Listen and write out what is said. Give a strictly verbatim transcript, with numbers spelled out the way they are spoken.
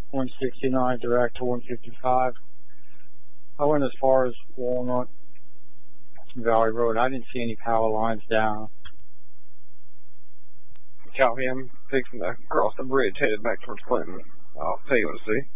one sixty-nine direct to one fifty-five. I went as far as Walnut Valley Road. I didn't see any power lines down. Copy, I'm fixing to cross the bridge headed back towards Clinton. I'll tell you what to see.